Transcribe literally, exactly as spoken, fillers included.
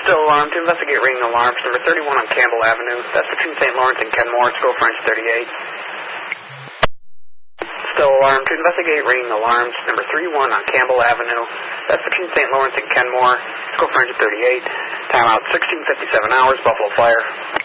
Still alarm to investigate ringing alarms. Number thirty-one on Campbell Avenue. That's between Saint Lawrence and Kenmore. Scope French thirty-eight. Still alarm to investigate ringing alarms. Number thirty-one on Campbell Avenue. That's between Saint Lawrence and Kenmore. Scope French thirty-eight. Timeout sixteen fifty-seven hours. Buffalo Fire.